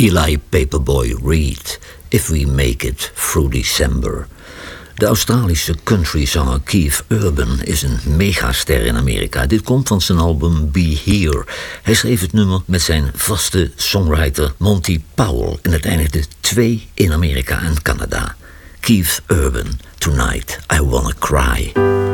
Eli Paperboy Reed, If We Make It Through December. De Australische countryzanger Keith Urban is een megaster in Amerika. Dit komt van zijn album Be Here. Hij schreef het nummer met zijn vaste songwriter Monty Powell en het eindigde 2 in Amerika en Canada. Keith Urban, Tonight I Wanna Cry.